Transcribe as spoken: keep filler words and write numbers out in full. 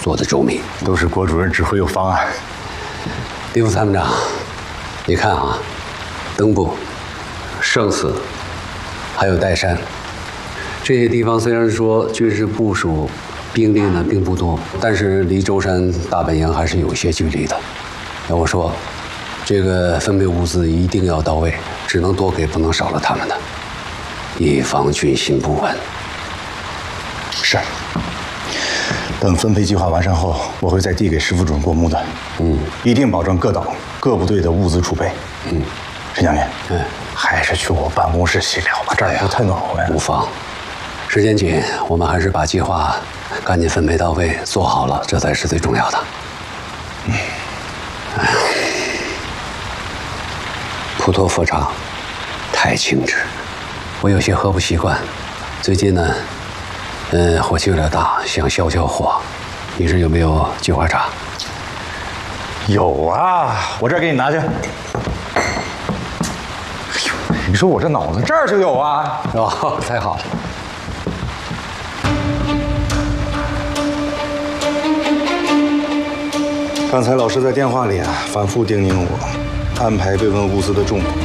做的周密。 都是郭主任指挥有方案。 李副参谋长，你看啊，登部、胜寺，还有岱山，这些地方虽然说军事部署兵力呢并不多，但是离舟山大本营还是有一些距离的。要我说，这个分配物资一定要到位，只能多给，不能少了他们的，以防军心不稳。 是。等分配计划完善后，我会再递给师副主任过目的。嗯，一定保证各岛各部队的物资储备。嗯，陈将军，嗯，还是去我办公室细聊吧，这儿不太暖和呀。 无妨。时间紧，我们还是把计划赶紧分配到位，做好了，这才是最重要的。嗯，哎呀，普陀佛茶太清脂，我有些喝不习惯。最近呢，嗯，火气有点大，想消消火。你这有没有菊花茶？ 有啊，我这儿给你拿去。哎呦，你说我这脑子这儿就有啊？ 哦，太好了。 刚才老师在电话里啊，反复叮咛我，安排备份物资的重点，